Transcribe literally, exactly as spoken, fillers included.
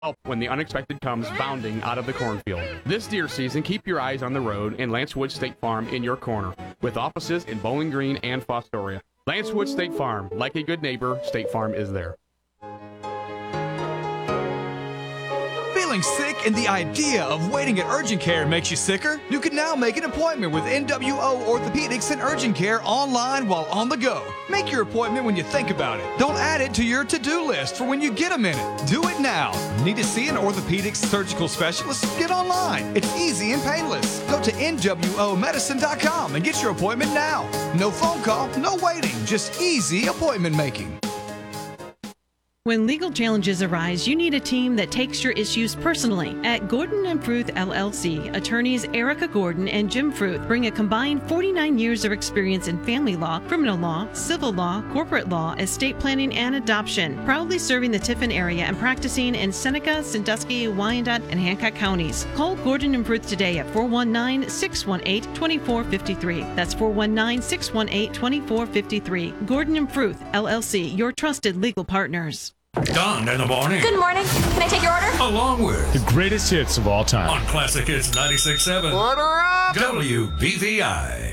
Help when the unexpected comes bounding out of the cornfield. This deer season, keep your eyes on the road and Lance Woods State Farm in your corner, with offices in Bowling Green and Fostoria. Lance Woods State Farm, like a good neighbor, State Farm is there. Feeling sick and the idea of waiting at urgent care makes you sicker? You can now make an appointment with N W O Orthopedics and Urgent Care online while on the go. Make your appointment when you think about it. Don't add it to your to-do list for when you get a minute. Do it now. Need to see an orthopedics surgical specialist? Get online. It's easy and painless. Go to N W O medicine dot com and get your appointment now. No phone call, no waiting, just easy appointment making. When legal challenges arise, you need a team that takes your issues personally. At Gordon and Fruth L L C, attorneys Erica Gordon and Jim Fruth bring a combined forty-nine years of experience in family law, criminal law, civil law, corporate law, estate planning, and adoption. Proudly serving the Tiffin area and practicing in Seneca, Sandusky, Wyandotte, and Hancock counties. Call Gordon and Fruth today at four one nine, six one eight, two four five three. That's four one nine, six one eight, two four five three. Gordon and Fruth L L C, your trusted legal partners. Dawn in the morning. Good morning. Can I take your order? Along with the greatest hits of all time. On Classic Hits ninety-six point seven. Order up! W B V I.